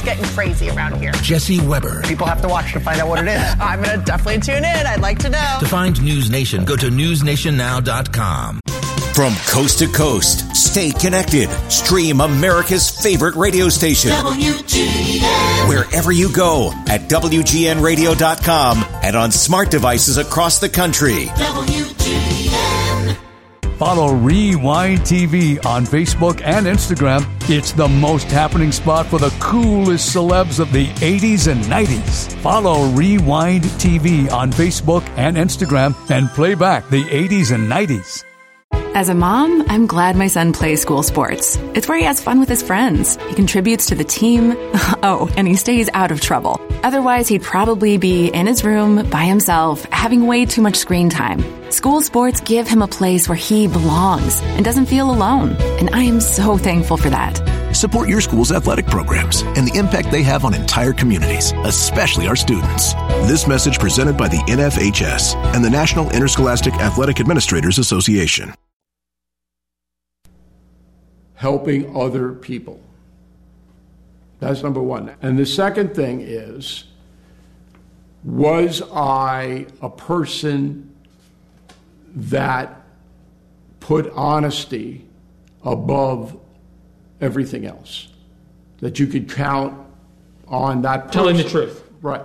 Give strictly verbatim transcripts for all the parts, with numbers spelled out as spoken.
getting crazy around here. Jesse Weber. People have to watch to find out what it is. I'm going to definitely tune in. I'd like to know. To find News Nation, go to news nation now dot com. From coast to coast, stay connected. Stream America's favorite radio station. W G N. Wherever you go at W G N radio dot com and on smart devices across the country. W G N. Follow Rewind T V on Facebook and Instagram. It's the most happening spot for the coolest celebs of the eighties and nineties. Follow Rewind T V on Facebook and Instagram and play back the eighties and nineties. As a mom, I'm glad my son plays school sports. It's where he has fun with his friends. He contributes to the team. Oh, and he stays out of trouble. Otherwise, he'd probably be in his room by himself, having way too much screen time. School sports give him a place where he belongs and doesn't feel alone. And I am so thankful for that. Support your school's athletic programs and the impact they have on entire communities, especially our students. This message presented by the N F H S and the National Interscholastic Athletic Administrators Association. Helping other people. That's number one. And the second thing is, was I a person that put honesty above everything else? That you could count on that person? Telling the truth. Right.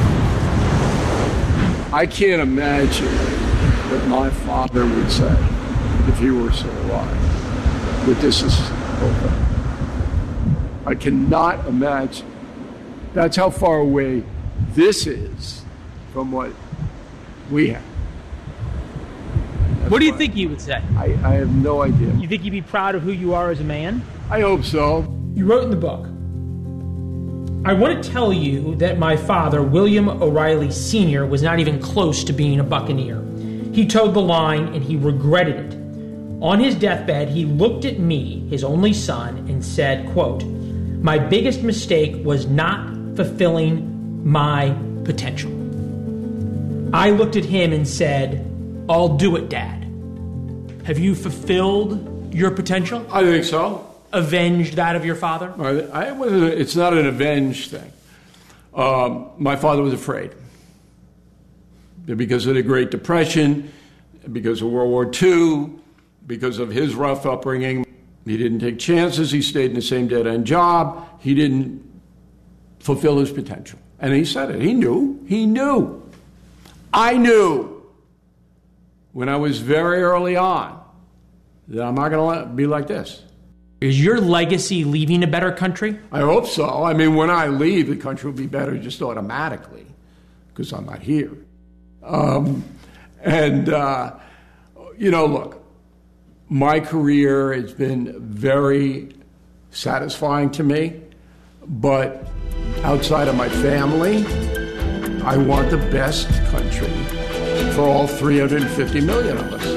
I can't imagine what my father would say if he were still alive. That this is over. I cannot imagine. That's how far away this is from what we have. That's what do you think he would say? I, I have no idea. You think he'd be proud of who you are as a man? I hope so. You wrote in the book, I want to tell you that my father, William O'Reilly Senior, was not even close to being a Buccaneer. He towed the line and he regretted it. On his deathbed, he looked at me, his only son, and said, quote, my biggest mistake was not fulfilling my potential. I looked at him and said, I'll do it, Dad. Have you fulfilled your potential? I think so. Avenged that of your father? I, I wasn't, it's not an avenge thing. Um, my father was afraid. Because of the Great Depression, because of World War Two, because of his rough upbringing, he didn't take chances. He stayed in the same dead-end job. He didn't fulfill his potential. And he said it. He knew. He knew. I knew when I was very early on that I'm not going to be like this. Is your legacy leaving a better country? I hope so. I mean, when I leave, the country will be better just automatically because I'm not here. Um, and, uh, you know, look. My career has been very satisfying to me, but outside of my family, I want the best country for all three hundred fifty million of us.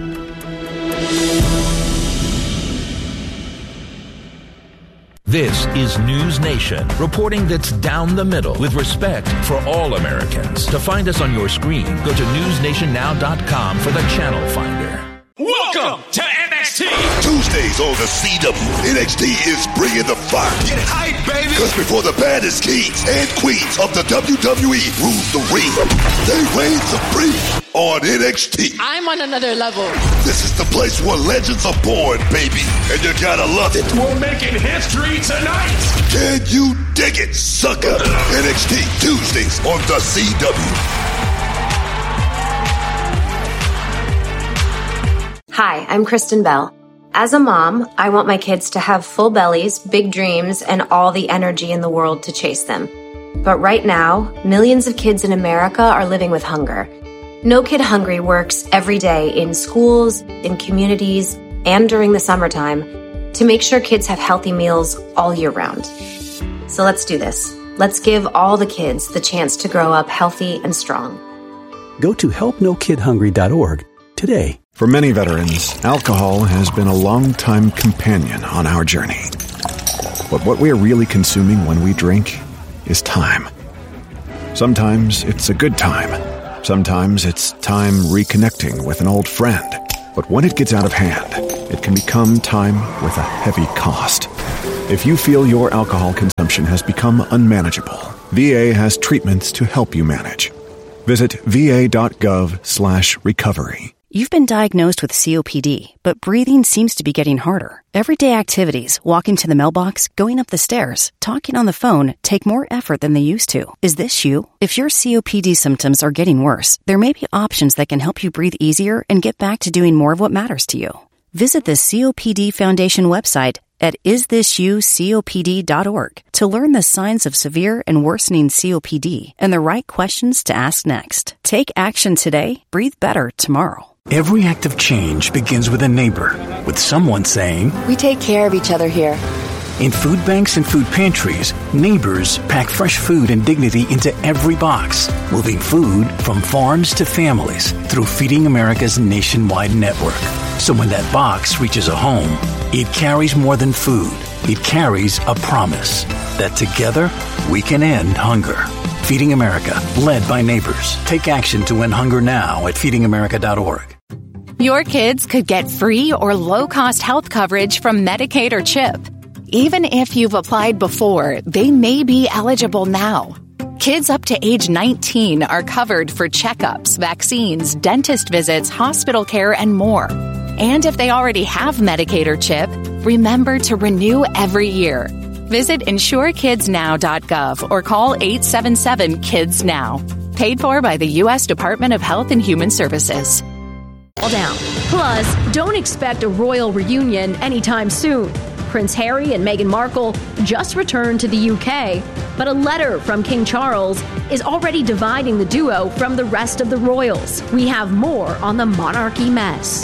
This is News Nation, reporting that's down the middle with respect for all Americans. To find us on your screen, go to news nation now dot com for the channel finder. Welcome to N X T. Tuesdays on the C W, N X T is bringing the fire. Get hype, baby. Because before the baddest kings and queens of the W W E rule the ring, they reign supreme on N X T. I'm on another level. This is the place where legends are born, baby, and you gotta love it. We're making history tonight. Can you dig it, sucker? N X T Tuesdays on the C W. Hi, I'm Kristen Bell. As a mom, I want my kids to have full bellies, big dreams, and all the energy in the world to chase them. But right now, millions of kids in America are living with hunger. No Kid Hungry works every day in schools, in communities, and during the summertime to make sure kids have healthy meals all year round. So let's do this. Let's give all the kids the chance to grow up healthy and strong. Go to help no kid hungry dot org today. For many veterans, alcohol has been a long-time companion on our journey. But what we are really consuming when we drink is time. Sometimes it's a good time. Sometimes it's time reconnecting with an old friend. But when it gets out of hand, it can become time with a heavy cost. If you feel your alcohol consumption has become unmanageable, V A has treatments to help you manage. Visit va.gov slash recovery. You've been diagnosed with C O P D, but breathing seems to be getting harder. Everyday activities, walking to the mailbox, going up the stairs, talking on the phone, take more effort than they used to. Is this you? If your C O P D symptoms are getting worse, there may be options that can help you breathe easier and get back to doing more of what matters to you. Visit the C O P D Foundation website at is this you C O P D dot org to learn the signs of severe and worsening C O P D and the right questions to ask next. Take action today. Breathe better tomorrow. Every act of change begins with a neighbor, with someone saying, "We take care of each other here." In food banks and food pantries, neighbors pack fresh food and dignity into every box, moving food from farms to families through Feeding America's nationwide network. So when that box reaches a home, it carries more than food. It carries a promise that together we can end hunger. Feeding America, led by neighbors. Take action to end hunger now at feeding america dot org. Your kids could get free or low-cost health coverage from Medicaid or CHIP. Even if you've applied before, they may be eligible now. Kids up to age nineteen are covered for checkups, vaccines, dentist visits, hospital care, and more. And if they already have Medicaid or CHIP, remember to renew every year. Visit insure kids now dot gov or call eight seven seven kids now. Paid for by the U S Department of Health and Human Services. Down. Plus, don't expect a royal reunion anytime soon. Prince Harry and Meghan Markle just returned to the U K, but a letter from King Charles is already dividing the duo from the rest of the royals. We have more on the monarchy mess.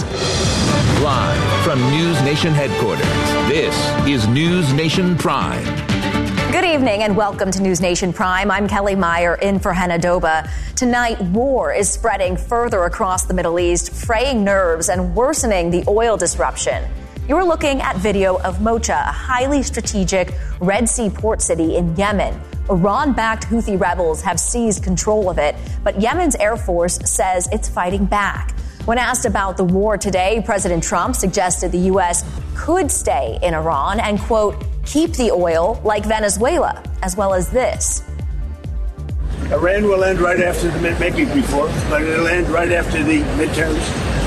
Live from News Nation headquarters, this is News Nation Prime. Good evening and welcome to News Nation Prime. I'm Kelly Meyer in for Hannah Doba. Tonight, war is spreading further across the Middle East, fraying nerves and worsening the oil disruption. You're looking at video of Mocha, a highly strategic Red Sea port city in Yemen. Iran-backed Houthi rebels have seized control of it, but Yemen's Air Force says it's fighting back. When asked about the war today, President Trump suggested the U S could stay in Iran and, quote, keep the oil like Venezuela, as well as this. Iran will end right after the mid, maybe before, but it'll end right after the midterms.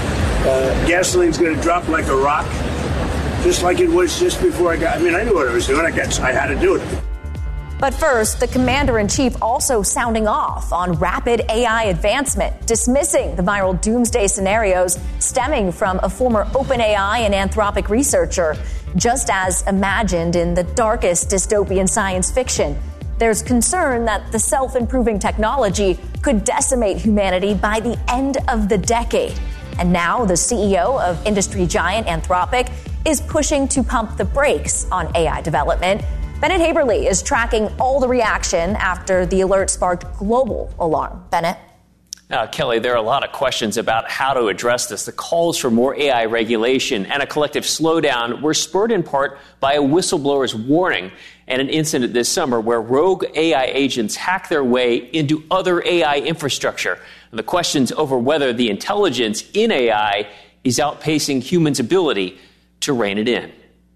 Uh, gasoline's going to drop like a rock, just like it was just before I got. I mean, I knew what I was doing. I got, I had to do it. But first, the commander-in-chief also sounding off on rapid A I advancement, dismissing the viral doomsday scenarios stemming from a former OpenAI and Anthropic researcher, just as imagined in the darkest dystopian science fiction. There's concern that the self-improving technology could decimate humanity by the end of the decade. And now the C E O of industry giant Anthropic is pushing to pump the brakes on A I development. Bennett Haberly is tracking all the reaction after the alert sparked global alarm. Bennett? Now, Kelly, there are a lot of questions about how to address this. The calls for more A I regulation and a collective slowdown were spurred in part by a whistleblower's warning and an incident this summer where rogue A I agents hack their way into other A I infrastructure. And the questions over whether the intelligence in A I is outpacing humans' ability to rein it in.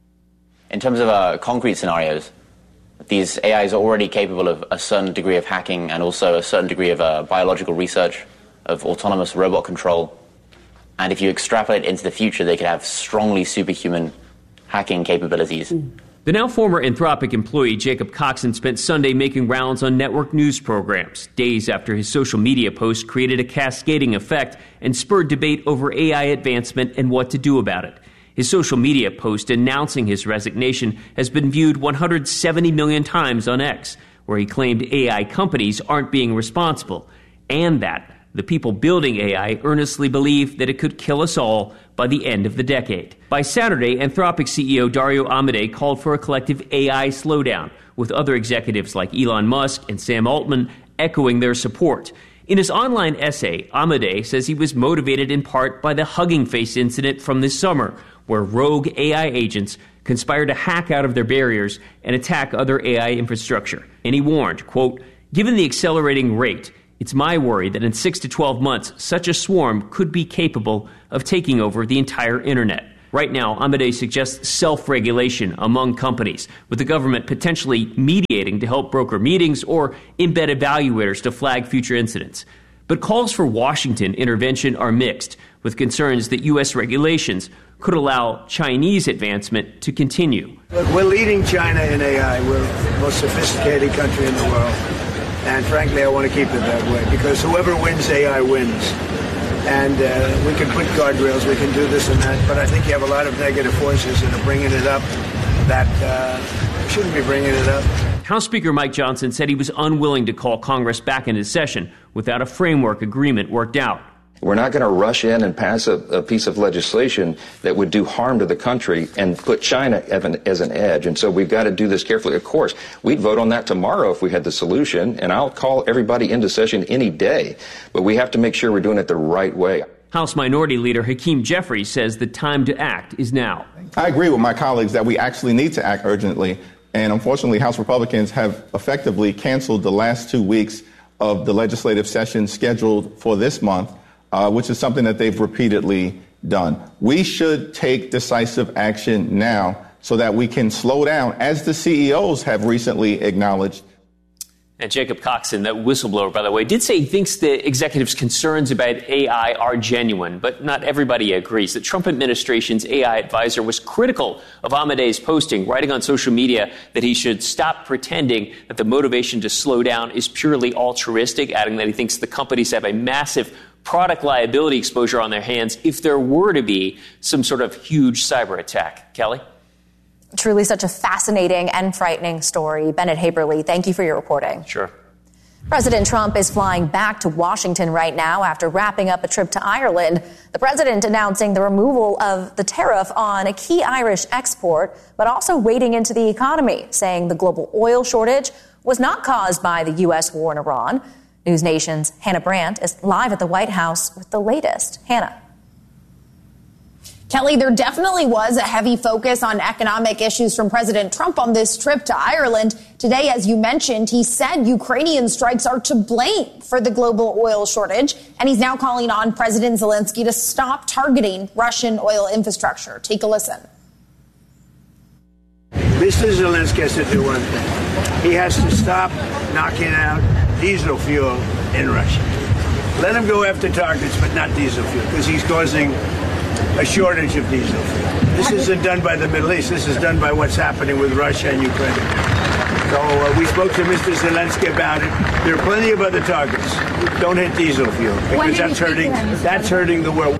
In terms of uh, concrete scenarios, these A Is are already capable of a certain degree of hacking and also a certain degree of uh, biological research, of autonomous robot control. And if you extrapolate into the future, they could have strongly superhuman hacking capabilities. The now former Anthropic employee Jacob Coxon spent Sunday making rounds on network news programs, days after his social media post created a cascading effect and spurred debate over A I advancement and what to do about it. His social media post announcing his resignation has been viewed one hundred seventy million times on X, where he claimed A I companies aren't being responsible, and that the people building A I earnestly believe that it could kill us all by the end of the decade. By Saturday, Anthropic C E O Dario Amodei called for a collective A I slowdown, with other executives like Elon Musk and Sam Altman echoing their support. In his online essay, Amodei says he was motivated in part by the Hugging Face incident from this summer, where rogue A I agents conspire to hack out of their barriers and attack other A I infrastructure. And he warned, quote, given the accelerating rate, it's my worry that in six to twelve months, such a swarm could be capable of taking over the entire internet. Right now, Amade suggests self-regulation among companies, with the government potentially mediating to help broker meetings or embed evaluators to flag future incidents. But calls for Washington intervention are mixed, with concerns that U S regulations could allow Chinese advancement to continue. Look, we're leading China in A I. We're the most sophisticated country in the world. And frankly, I want to keep it that way, because whoever wins A I wins. And uh, we can put guardrails, we can do this and that, but I think you have a lot of negative forces that are bringing it up that uh, shouldn't be bringing it up. House Speaker Mike Johnson said he was unwilling to call Congress back into session without a framework agreement worked out. We're not going to rush in and pass a, a piece of legislation that would do harm to the country and put China as an, as an edge. And so we've got to do this carefully. Of course, we'd vote on that tomorrow if we had the solution, and I'll call everybody into session any day. But we have to make sure we're doing it the right way. House Minority Leader Hakeem Jeffries says the time to act is now. I agree with my colleagues that we actually need to act urgently. And unfortunately, House Republicans have effectively canceled the last two weeks of the legislative session scheduled for this month, uh, which is something that they've repeatedly done. We should take decisive action now so that we can slow down, as the C E Os have recently acknowledged. And Jacob Coxon, that whistleblower, by the way, did say he thinks the executive's concerns about A I are genuine, but not everybody agrees. The Trump administration's A I advisor was critical of Amade's posting, writing on social media that he should stop pretending that the motivation to slow down is purely altruistic, adding that he thinks the companies have a massive product liability exposure on their hands if there were to be some sort of huge cyber attack. Kelly? Truly such a fascinating and frightening story. Bennett Haberly, thank you for your reporting. Sure. President Trump is flying back to Washington right now after wrapping up a trip to Ireland. The president announcing the removal of the tariff on a key Irish export, but also wading into the economy, saying the global oil shortage was not caused by the U S war in Iran. News Nation's Hannah Brandt is live at the White House with the latest. Hannah. Kelly, there definitely was a heavy focus on economic issues from President Trump on this trip to Ireland. Today, as you mentioned, he said Ukrainian strikes are to blame for the global oil shortage, and he's now calling on President Zelensky to stop targeting Russian oil infrastructure. Take a listen. Mister Zelensky has to do one thing. He has to stop knocking out diesel fuel in Russia. Let him go after targets, but not diesel fuel, because he's causing a shortage of diesel fuel. This isn't done by the Middle East. This is done by what's happening with Russia and Ukraine. So uh, we spoke to Mister Zelensky about it. There are plenty of other targets. Don't hit diesel fuel, because that's hurting, that's hurting the world.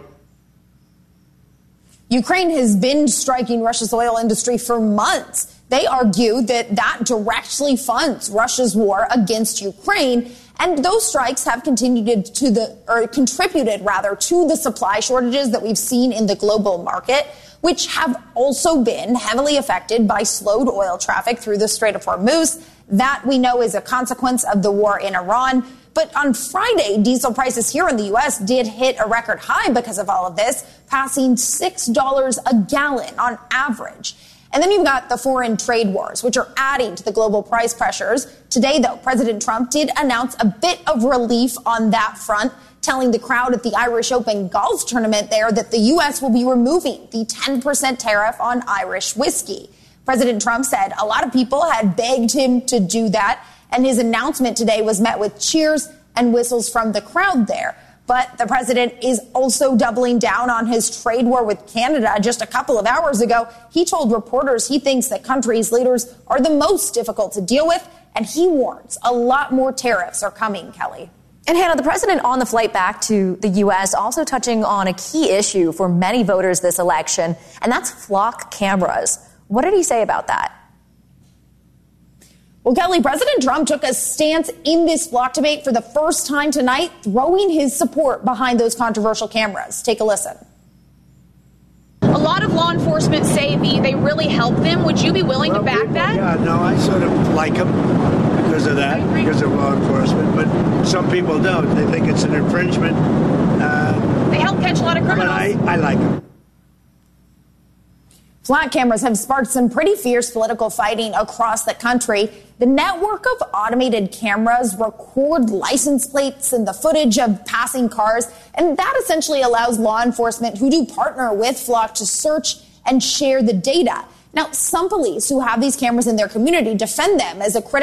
Ukraine has been striking Russia's oil industry for months. They argue that that directly funds Russia's war against Ukraine. And those strikes have continued to the, or contributed rather, to the supply shortages that we've seen in the global market, which have also been heavily affected by slowed oil traffic through the Strait of Hormuz. That we know is a consequence of the war in Iran. But on Friday, diesel prices here in the U S did hit a record high because of all of this, passing six dollars a gallon on average. And then you've got the foreign trade wars, which are adding to the global price pressures. Today, though, President Trump did announce a bit of relief on that front, telling the crowd at the Irish Open golf tournament there that the U S will be removing the ten percent tariff on Irish whiskey. President Trump said a lot of people had begged him to do that, and his announcement today was met with cheers and whistles from the crowd there. But the president is also doubling down on his trade war with Canada. Just a couple of hours ago, he told reporters he thinks the country's leaders are the most difficult to deal with, and he warns a lot more tariffs are coming, Kelly. And Hannah, the president on the flight back to the U S also touching on a key issue for many voters this election, and that's flock cameras. What did he say about that? Well, Kelly, President Trump took a stance in this flock debate for the first time tonight, throwing his support behind those controversial cameras. Take a listen. A lot of law enforcement say the, they really help them. Would you be willing well, to back we, that? Yeah, no, I sort of like them because of that, because of law enforcement. But some people don't. They think it's an infringement. Uh, they help catch a lot of criminals. But I, I like them. Flock cameras have sparked some pretty fierce political fighting across the country. The network of automated cameras record license plates and the footage of passing cars, and that essentially allows law enforcement who do partner with Flock to search and share the data. Now, some police who have these cameras in their community defend them as a critical